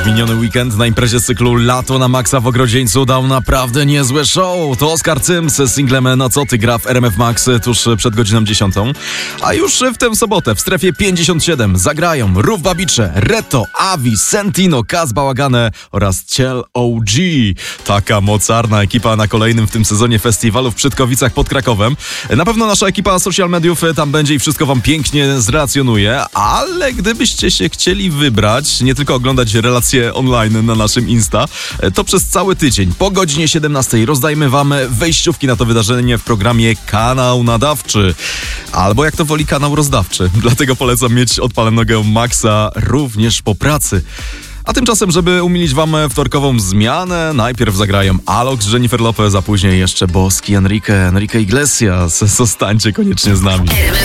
Miniony weekend na imprezie z cyklu Lato na Maxa w Ogrodzieńcu dał naprawdę niezłe show. To Oskar Cyms z singlem No co ty gra w RMF Max tuż przed godziną 10. A już w tę sobotę w strefie 57 zagrają Rów Babicze, Reto, Avi, Sentino, Kaz Bałagane oraz Ciel OG. Taka mocarna ekipa na kolejnym w tym sezonie festiwalu w Przytkowicach pod Krakowem. Na pewno nasza ekipa social mediów tam będzie i wszystko wam pięknie zrelacjonuje, ale gdybyście się chcieli wybrać, nie tylko oglądać relacje online na naszym Insta, to przez cały tydzień po godzinie 17 rozdajmy wam wejściówki na to wydarzenie w programie Kanał Nadawczy. Albo jak to woli, kanał rozdawczy. Dlatego polecam mieć odpalonego Maxa również po pracy. A tymczasem, żeby umilić wam wtorkową zmianę, najpierw zagrają Alok z Jennifer Lopez, a później jeszcze boski Enrique Iglesias. Zostańcie koniecznie z nami.